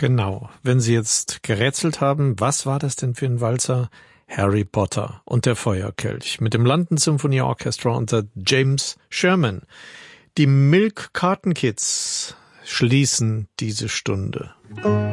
Genau. Wenn Sie jetzt gerätselt haben, was war das denn für ein Walzer? Harry Potter und der Feuerkelch mit dem London Symphony Orchestra unter James Sherman. Die Milk Carton Kids schließen diese Stunde.